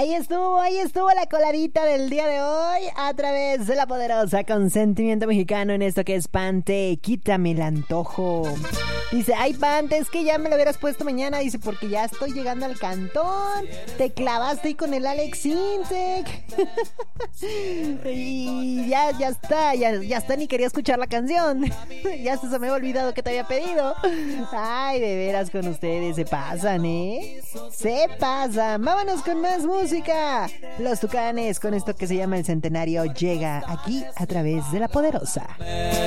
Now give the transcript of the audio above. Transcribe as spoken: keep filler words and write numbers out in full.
Ahí estuvo, ahí estuvo la coladita del día de hoy a través de la poderosa Consentimiento Mexicano en esto que es Pante, quítame el antojo. Dice, ay Pante, es que ya me lo hubieras puesto mañana, dice, porque ya estoy llegando al cantón, te clavaste ahí con el Alex Intec. Y ya, ya está, ya, ya está, ni quería escuchar la canción. Ya se me había olvidado que te había pedido. Ay, de veras con ustedes, se pasan, ¿eh? Se pasan. Vámonos con más música. Los Tucanes con esto que se llama El Centenario llega aquí a través de la poderosa.